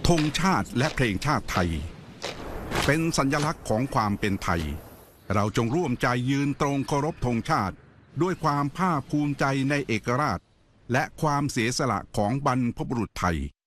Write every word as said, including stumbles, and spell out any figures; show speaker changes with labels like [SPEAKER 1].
[SPEAKER 1] ธงชาติและเพลงชาติไทยเป็นสัญลักษณ์ของความเป็นไทยเราจงร่วมใจยืนตรงเคารพธงชาติด้วยความภาคภูมิใจในเอกราชและความเสียสละของบรรพบุรุษไทย